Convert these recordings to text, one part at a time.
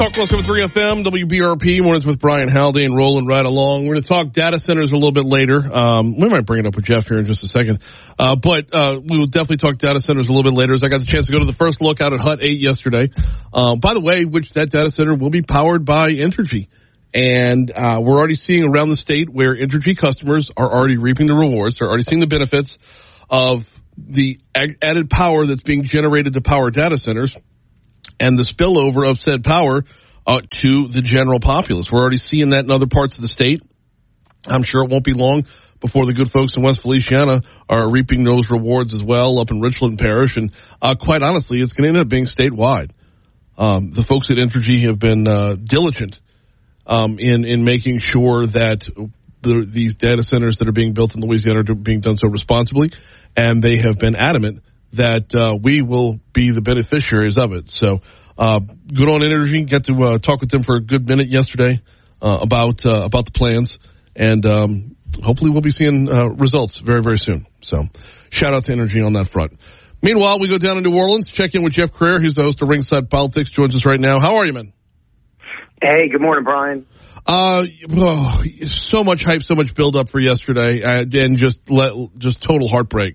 Talk 107.3 FM, WBRP, mornings with Brian Haldane, rolling right along. We're going to talk data centers a little bit later. We might bring it up with Jeff here in just a second. But we will definitely talk data centers a little bit later as I got the chance to go to the first look out at Hut 8 yesterday. By the way, that data center will be powered by Entergy. And we're already seeing around the state where Entergy customers are already reaping the rewards. They're already seeing the benefits of the added power that's being generated to power data centers and the spillover of said power to the general populace. We're already seeing that in other parts of the state. I'm sure it won't be long before the good folks in West Feliciana are reaping those rewards as well up in Richland Parish. And quite honestly, it's going to end up being statewide. The folks at Entergy have been diligent in making sure that these data centers that are being built in Louisiana are being done so responsibly. And they have been adamant that we will be the beneficiaries of it. So good on Entergy. Got to talk with them for a good minute yesterday about the plans. And hopefully we'll be seeing results very, very soon. So shout out to Entergy on that front. Meanwhile, we go down to New Orleans, check in with Jeff Crair. He's the host of Ringside Politics, joins us right now. How are you, man? Hey, good morning, Brian. So much hype, so much build up for yesterday, and just total heartbreak.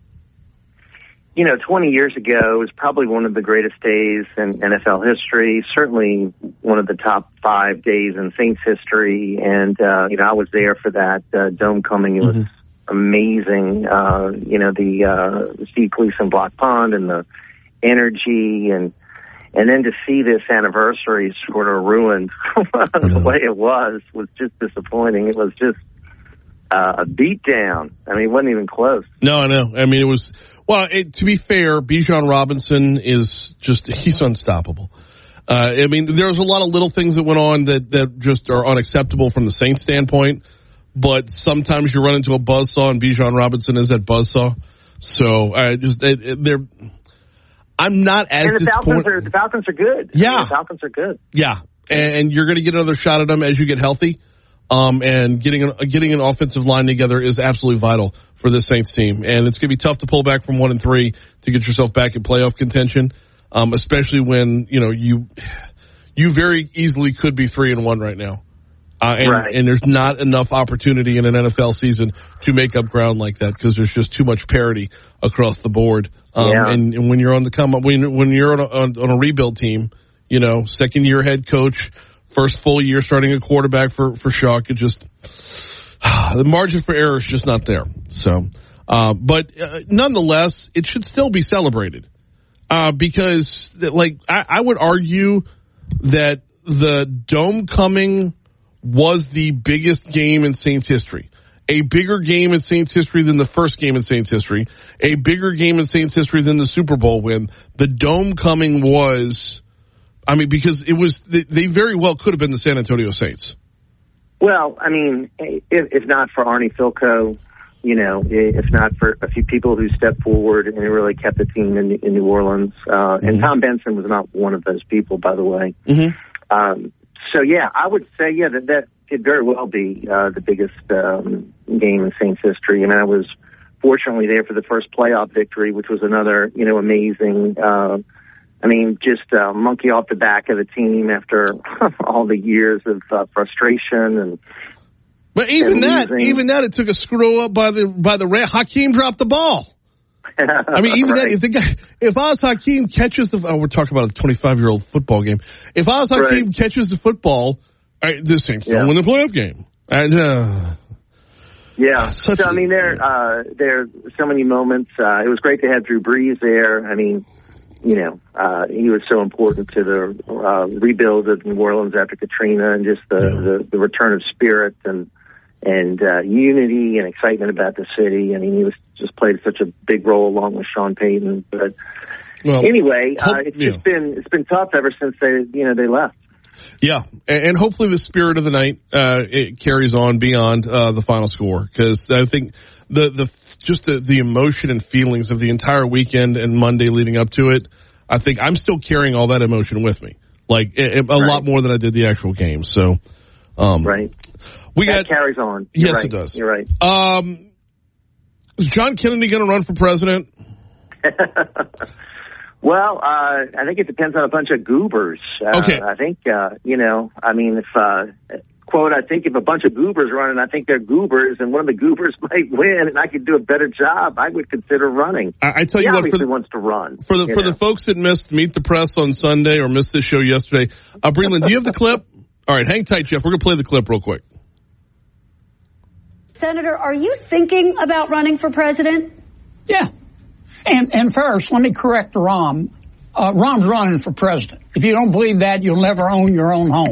20 years ago, it was probably one of the greatest days in NFL history, certainly one of the top 5 days in Saints history. And, I was there for that dome coming. It was amazing. The Steve Gleason block pond and the energy and then to see this anniversary sort of ruined the way it was just disappointing. It was just a beatdown. I mean, it wasn't even close. No, I know. I mean, it was... Well, to be fair, Bijan Robinson he's unstoppable. There's a lot of little things that went on that just are unacceptable from the Saints standpoint, but sometimes you run into a buzzsaw, and Bijan Robinson is that buzzsaw. So, I'm not as disappointed. The Falcons are good. Yeah. The Falcons are good. Yeah. And you're going to get another shot at them as you get healthy. And getting an offensive line together is absolutely vital for this Saints team. And it's going to be tough to pull back from 1-3 to get yourself back in playoff contention. Especially when, you very easily could be 3-1 right now. And there's not enough opportunity in an NFL season to make up ground like that because there's just too much parity across the board. And when you're on the come up, when you're on a rebuild team, second year head coach, first full year starting a quarterback for Shock, it just the margin for error is just not there. So, but nonetheless, it should still be celebrated because, I would argue that the dome coming was the biggest game in Saints history. A bigger game in Saints history than the first game in Saints history. A bigger game in Saints history than the Super Bowl win. The dome coming was, because it was, they very well could have been the San Antonio Saints. Well, if not for Arnie Philco, if not for a few people who stepped forward and really kept the team in New Orleans, and Tom Benson was not one of those people, by the way. I would say, that could very well be the biggest game in Saints history. I was fortunately there for the first playoff victory, which was another, amazing. Just monkey off the back of the team after all the years of frustration But even that, it took a screw up by the Rams. Hakeem dropped the ball. Even that, if Oz Hakeem catches we're talking about a 25-year-old football game. If Oz Hakeem catches the football, this Saints don't win the playoff game. And, there's so many moments. It was great to have Drew Brees there. He was so important to the rebuild of New Orleans after Katrina and just the return of spirit and unity and excitement about the city. He was just played such a big role along with Sean Payton. But it's been tough ever since they left. Yeah, and hopefully the spirit of the night it carries on beyond the final score, because I think the emotion and feelings of the entire weekend and Monday leading up to it, I think I'm still carrying all that emotion with me, a lot more than I did the actual game. So, that carries on. Yes, it does. You're right. Is John Kennedy going to run for president? Well, I think it depends on a bunch of goobers. Okay. I think, quote, I think if a bunch of goobers run and I think they're goobers and one of the goobers might win and I could do a better job, I would consider running. I tell you he what, obviously wants to run. For the folks that missed Meet the Press on Sunday or missed this show yesterday, Breland, do you have the clip? All right, hang tight, Jeff. We're going to play the clip real quick. Senator, are you thinking about running for president? Yeah. And first, let me correct Rahm. Rahm's running for president. If you don't believe that, you'll never own your own home.